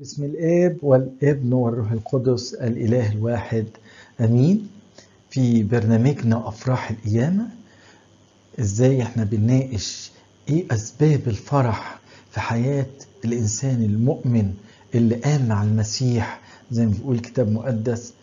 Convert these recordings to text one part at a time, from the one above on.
بسم الآب والابن والروح القدس الإله الواحد أمين. في برنامجنا أفراح القيامة إزاي إحنا بنناقش إيه أسباب الفرح في حياة الإنسان المؤمن اللي قام مع المسيح، زي ما بيقول الكتاب المقدس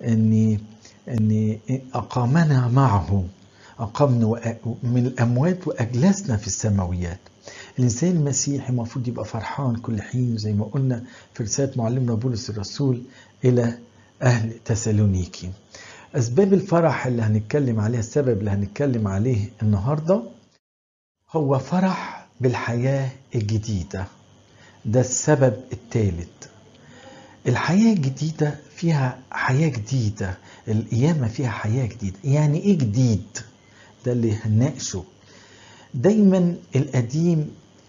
إن أقامنا معه، أقامنا من الأموات وأجلسنا في السماويات. الإنسان المسيحي المفروض يبقى فرحان كل حين، زي ما قلنا في رسالة معلمنا بولس الرسول إلى أهل تسالونيكي. أسباب الفرح اللي هنتكلم عليها، السبب اللي هنتكلم عليه النهاردة هو فرح بالحياة الجديدة. ده السبب الثالث. الحياة الجديدة فيها حياة جديدة، القيامة فيها حياة جديدة. يعني إيه جديد؟ ده اللي هنناقشه. دايما القديم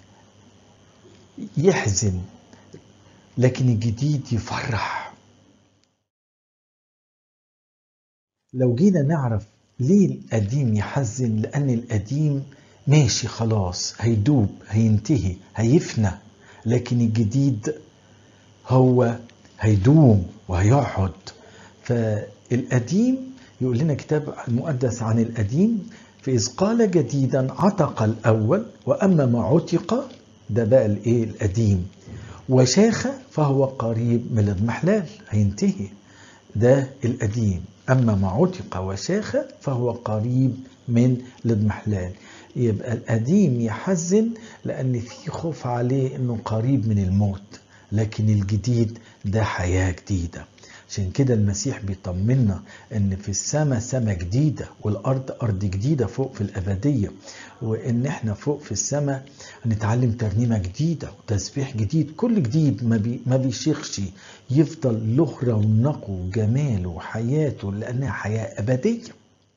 يحزن لكن الجديد يفرح. لو جينا نعرف ليه القديم يحزن، لأن القديم ماشي خلاص، هيدوب، هينتهي، هيفنى. لكن الجديد هو هيدوم وهيقعد. فالقديم يقول لنا كتاب المقدس عن القديم: فإذ قال جديدا عتق الأول، وأما ما عتق، ده بقى الإيه؟ القديم. وشاخ فهو قريب من الاضمحلال، هينتهي. ده القديم. أما ما عتق وشاخ فهو قريب من الاضمحلال. يبقى القديم يحزن لأن في خوف عليه أنه قريب من الموت، لكن الجديد ده حياة جديدة. عشان كده المسيح بيطمنا ان في السماء سماء جديدة، والارض ارض جديدة فوق في الابدية، وان احنا فوق في السماء هنتعلم ترنيمة جديدة وتسبيح جديد. كل جديد ما بيشيخش، يفضل له رونقه وجماله وحياته، لانها حياة ابدية.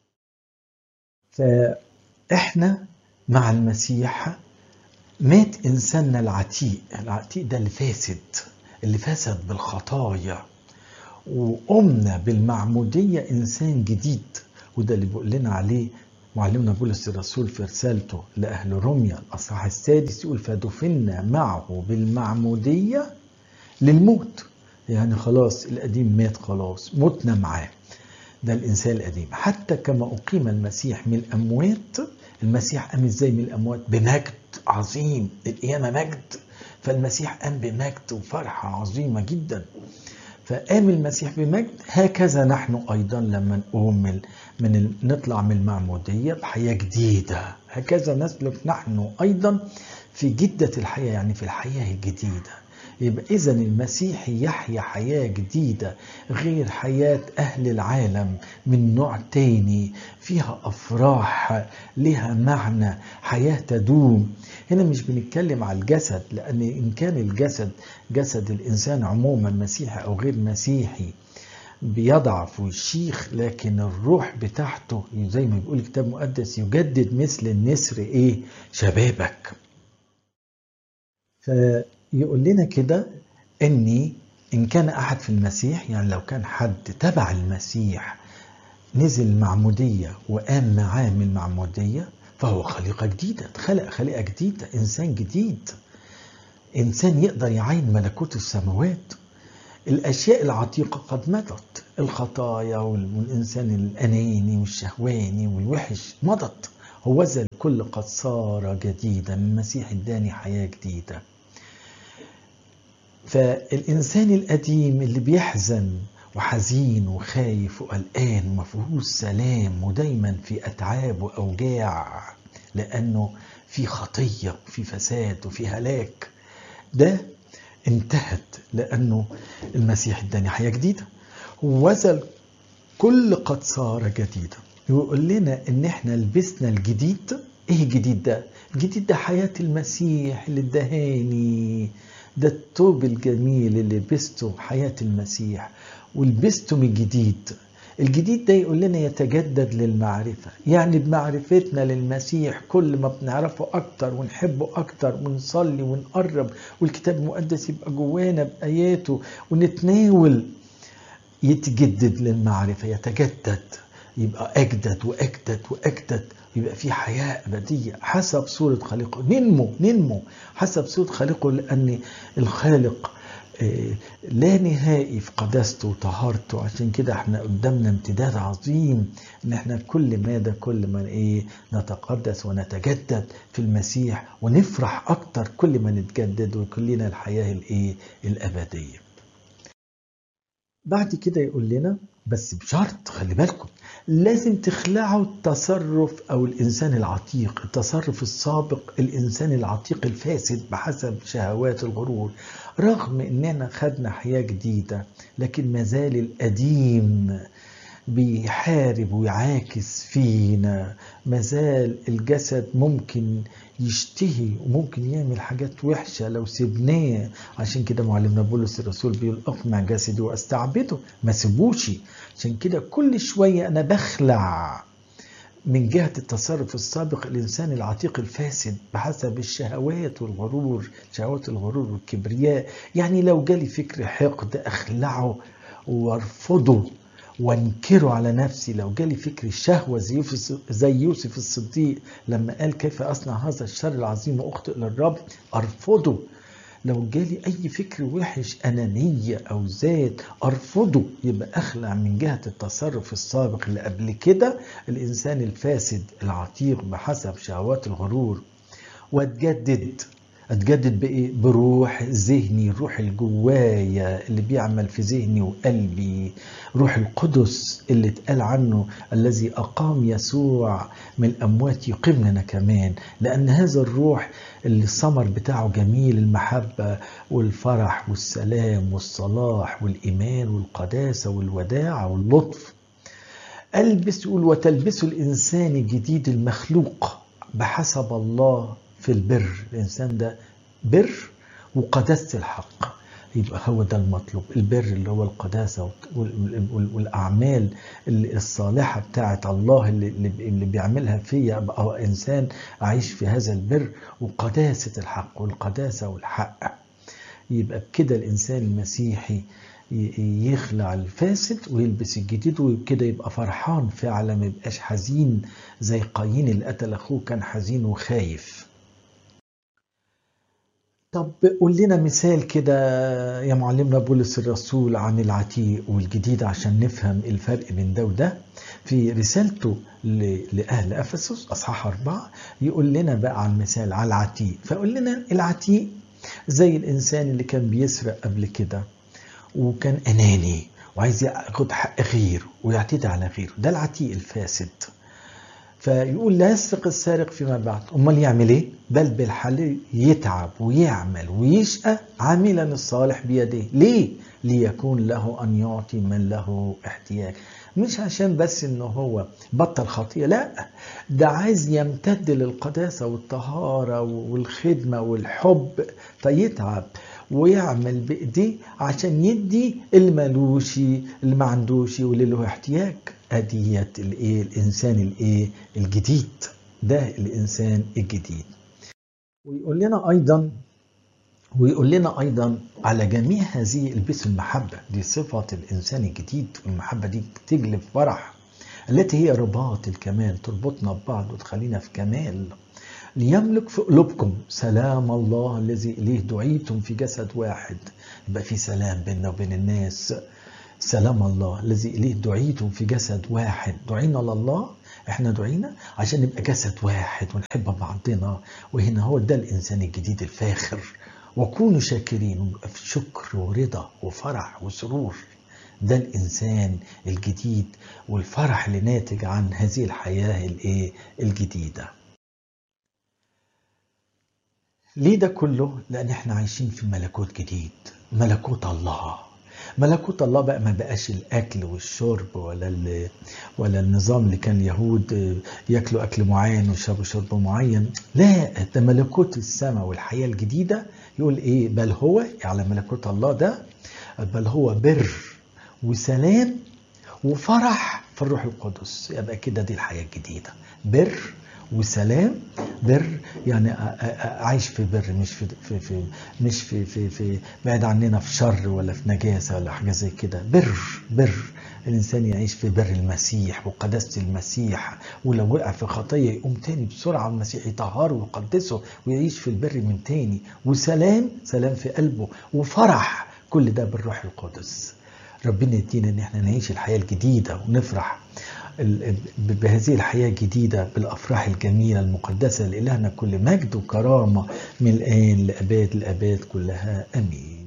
فاحنا مع المسيح مات انساننا العتيق ده اللي فاسد بالخطايا، وقمنا بالمعمودية إنسان جديد. وده اللي بيقول لنا عليه معلمنا بولس الرسول في رسالته لأهل روميا الأصحاح 6، يقول: فدفنا معه بالمعمودية للموت. يعني خلاص القديم مات، خلاص متنا معاه. ده الإنسان القديم. حتى كما أقيم المسيح من الأموات. المسيح قام إزاي من الأموات؟ بمجد عظيم. القيامة مجد، فالمسيح قام بمجد وفرحة عظيمة جدا. فقام المسيح بمجد. هكذا نحن أيضا لما نقوم نطلع من المعمودية بحياة جديدة، هكذا نسلك نحن أيضا في جدة الحياة، يعني في الحياة الجديدة. يبقى إذن المسيح يحيا حياة جديدة غير حياة أهل العالم، من نوع تاني، فيها أفراح، لها معنى، حياة تدوم. هنا مش بنتكلم على الجسد، لأن إن كان الجسد جسد الإنسان عموما، مسيحي أو غير مسيحي، بيضعف ويشيخ، لكن الروح بتاعته زي ما بيقول الكتاب المقدس: يجدد مثل النسر إيه؟ شبابك. فيقول لنا كده إن كان أحد في المسيح، يعني لو كان حد تبع المسيح نزل المعمودية وقام معاه من المعمودية، فهو خليقة جديدة، خلق خليقة جديدة، إنسان جديد، إنسان يقدر يعين ملكوت السماوات. الأشياء العتيقة قد مضت، الخطايا والإنسان الأناني والشهواني والوحش مضت، هوذا الكل قد صار جديدا. المسيح اداني حياة جديدة. فالإنسان القديم اللي بيحزن وحزين وخايف وقلقان ومفيهوش سلام، ودايما في أتعاب وأوجاع، لأنه في خطية وفي فساد وفي هلاك، ده انتهت، لأنه المسيح اداني حياة جديدة. وذا كل قد صار جديدا. يقول لنا ان احنا لبسنا الجديد. ايه الجديد ده؟ الجديد ده حياة المسيح اللي ادهاني. ده الثوب الجميل اللي لبسته حياة المسيح، ولبسته من جديد. الجديد ده يقول لنا يتجدد للمعرفة، يعني بمعرفتنا للمسيح كل ما بنعرفه أكتر ونحبه أكتر ونصلي ونقرب، والكتاب المقدس يبقى جوانا بآياته ونتناول، يتجدد للمعرفة، يتجدد، يبقى أجدد وأجدد وأجدد، يبقى في حياة أبدية حسب صورة خالقه. ننمو حسب صورة خالقه، لأن الخالق لا نهائي في قداسته وطهارته. عشان كده احنا قدامنا امتداد عظيم ان احنا كل ما نتقدس ونتجدد في المسيح، ونفرح اكتر كل ما نتجدد ويكون لنا الحياة الابدية. بعد كده يقول لنا بس بشرط، خلي بالكم، لازم تخلعوا التصرف او الانسان العتيق، التصرف السابق، الانسان العتيق الفاسد بحسب شهوات الغرور. رغم اننا خدنا حياة جديدة لكن مازال القديم بيحارب ويعاكس فينا، مازال الجسد ممكن يشتهي وممكن يعمل حاجات وحشة لو سيبناه. عشان كده معلمنا بولس الرسول بيقول اقمع جسدي واستعبده، ما سيبوش. عشان كده كل شوية انا بخلع من جهة التصرف السابق الإنسان العتيق الفاسد بحسب الشهوات والغرور، شهوات الغرور والكبرياء. يعني لو جالي فكر حقد أخلعه وارفضه وانكره على نفسي. لو جالي فكر الشهوة زي يوسف الصديق لما قال كيف أصنع هذا الشر العظيم وأخطئ للرب، أرفضه. لو جالي أي فكر وحش، أنانية أو ذات، أرفضه. يبقى أخلع من جهة التصرف السابق اللي قبل كده الإنسان الفاسد العتيق بحسب شهوات الغرور، أتجدد بإيه؟ بروح ذهني، الروح الجوايا اللي بيعمل في ذهني وقلبي، روح القدس اللي اتقال عنه الذي أقام يسوع من الأموات يقيمنا كمان. لأن هذا الروح اللي الثمر بتاعه جميل، المحبة والفرح والسلام والصلاح والإيمان والقداسة والوداعة واللطف. يقول وتلبسوا الإنسان الجديد المخلوق بحسب الله في البر. الإنسان ده بر وقداسة الحق، يبقى هو ده المطلوب. البر اللي هو القداسة والأعمال الصالحة بتاعت الله اللي بيعملها فيا، أبقى إنسان أعيش في هذا البر وقداسة الحق والقداسة والحق. يبقى بكده الإنسان المسيحي يخلع الفاسد ويلبس الجديد، وكده يبقى فرحان فعلا، ما يبقاش حزين زي قايين اللي قتل أخوه، كان حزين وخايف. طب قول لنا مثال كده يا معلمنا بولس الرسول عن العتيق والجديد عشان نفهم الفرق بين ده وده. في رسالته لأهل أفسس أصحاح 4 يقول لنا بقى عن مثال على العتيق. فقول لنا العتيق زي الإنسان اللي كان بيسرق قبل كده وكان أناني وعايز ياخد حق غيره ويعتدي على غيره، ده العتيق الفاسد. فيقول لا يسرق السارق فيما بعد، امال يعمل ايه؟ بل بالحل يتعب ويعمل ويشقى عاملا الصالح بيديه. ليه؟ ليكون له ان يعطي من له احتياج. مش عشان بس انه هو بطل خطيئة، لا، ده عايز يمتد للقداسة والطهارة والخدمة والحب، فيتعب ويعمل بإيديه عشان يدي اللي مالوش، اللي ما عندوش، واللي له احتياج. أديت الإنسان الجديد، ده الإنسان الجديد. ويقول لنا أيضا على جميع هذه البسوا المحبة، دي صفة الإنسان الجديد. والمحبة دي تجلب فرح التي هي رباط الكمال، تربطنا ببعض وتخلينا في كمال. ليملك في قلوبكم سلام الله الذي إليه دعيتم في جسد واحد. يبقى في سلام بيننا وبين الناس. سلام الله الذي إليه دعيتم في جسد واحد. دعينا لله، احنا دعينا عشان نبقى جسد واحد ونحب بعضنا. وهنا هو ده الإنسان الجديد الفاخر. وكونوا شاكرين، في شكر ورضا وفرح وسرور. ده الإنسان الجديد والفرح اللي ناتج عن هذه الحياة الجديدة. ليه ده كله؟ لأن احنا عايشين في ملكوت جديد، ملكوت الله. ملكوت الله بقى ما بقاش الأكل والشرب ولا النظام اللي كان اليهود يأكلوا أكل معين ويشربوا شرب معين. لا، ده ملكوت السماء والحياة الجديدة. يقول إيه؟ بل هو على ملكوت الله ده، بل هو بر وسلام وفرح في الروح القدس. يبقى كده دي الحياة الجديدة، بر وسلام. بر يعني عايش في بر، مش في بعيد عننا في شر ولا في نجاسة ولا حاجة زي كده. بر الإنسان يعيش في بر المسيح وقداسة المسيح، ولو وقع في خطية يقوم تاني بسرعة المسيح يطهره ويقدسه ويعيش في البر من تاني. وسلام، سلام في قلبه، وفرح كل ده بالروح القدس. ربنا يدينا ان احنا نعيش الحياة الجديدة ونفرح بهذه الحياة الجديدة بالأفراح الجميلة المقدسة لإلهنا كل مجد وكرامة من الآن لأباد الآباد كلها. أمين.